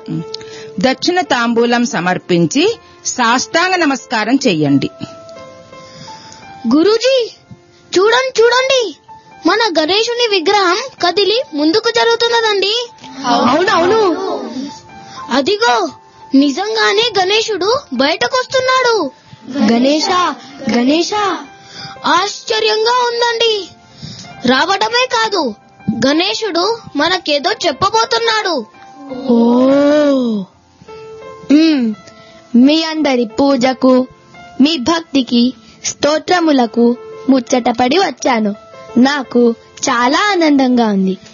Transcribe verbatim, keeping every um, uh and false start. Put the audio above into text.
దక్షిణ తాంబూలం సమర్పించి సాష్టాంగ నమస్కారం చెయ్యండి. గురూజీ, చూడండి చూడండి, మన గణేశుని విగ్రహం కదిలి ముందుకు జరుగుతున్నదండి. అవునవును, అదిగో నిజంగానే గణేశుడు బయటకొస్తున్నాడు. గణేశ గణేశ ఆశ్చర్యంగా ఉందండి. రావడమే కాదు, గణేశుడు మనకేదో చెప్పబోతున్నాడు. ఓ మ్మ్. మీ అందరి పూజకు, మీ భక్తికి, స్తోత్రములకు ముచ్చటపడి వచ్చాను. నాకు చాలా ఆనందంగా ఉంది.